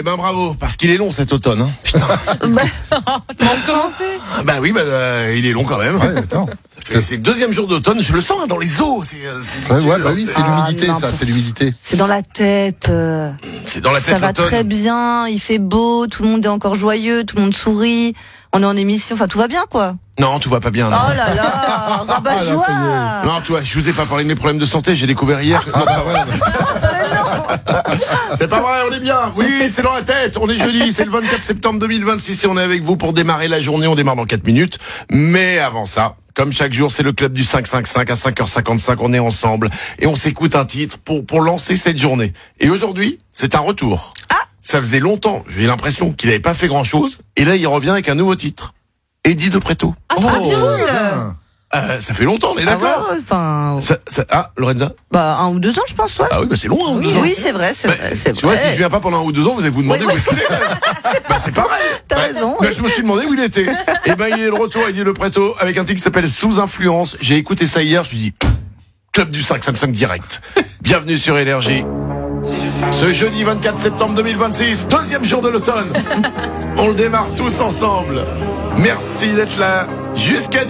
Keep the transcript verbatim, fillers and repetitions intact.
Eh ben bravo, parce qu'il est long cet automne. Hein. Putain. bah, ça va commencer. Bah oui, bah euh, il est long quand même. Ouais, attends. Ça fait- C'est le deuxième jour d'automne, je le sens hein, dans les os. C'est, euh, c'est, Ça, ouais, dur, bah oui, c'est Ah, l'humidité, ça, n'importe- c'est l'humidité. C'est dans la tête. euh, c'est dans la tête Ça va l'automne. très bien. Il fait beau. Tout le monde est encore joyeux. Tout le monde sourit. On est en émission. Enfin, tout va bien, quoi. Non, tout va pas bien Oh là. là là, rabat Ah, là, joie. ça Non, toi, je vous ai pas parlé de mes problèmes de santé, j'ai découvert hier. que- Non, c'est pas vrai. C'est pas vrai, on est bien. Oui, c'est dans la tête. On est jeudi, c'est le vingt-quatre septembre deux mille vingt-six et on est avec vous pour démarrer la journée. On démarre dans quatre minutes. Mais avant ça, comme chaque jour, c'est le club du cinq cinq cinq à cinq heures cinquante-cinq. On est ensemble et on s'écoute un titre pour, pour lancer cette journée. Et aujourd'hui, c'est un retour. Ah. Ça faisait longtemps, j'ai l'impression qu'il avait pas fait grand chose. Et là, il revient avec un nouveau titre. Eddie de Pretto. Ah, très bien. bien. Euh, ça fait longtemps, on est Ah, d'accord. ouais, ouais, enfin, Ça- ça- ah, Lorenza. bah, un ou deux ans, je pense, ouais. Ah oui, bah c'est long, hein, deux ans. Oui, c'est vrai, c'est Bah, vrai, c'est tu vois, vrai. si je viens pas pendant un ou deux ans, vous allez vous demander Oui, où est-ce qu'il est. Bah c'est pareil. T'as Ouais. raison. Bah, je me suis demandé où il était. Et ben il est de retour, Eddie Le Pretto, avec un titre qui s'appelle Sous influence. J'ai écouté ça hier, je me suis dit, club du cinq cinq cinq direct. Bienvenue sur Énergie. Ce jeudi vingt-quatre septembre deux mille vingt-six, deuxième jour de l'automne. On le démarre tous ensemble. Merci d'être là jusqu'à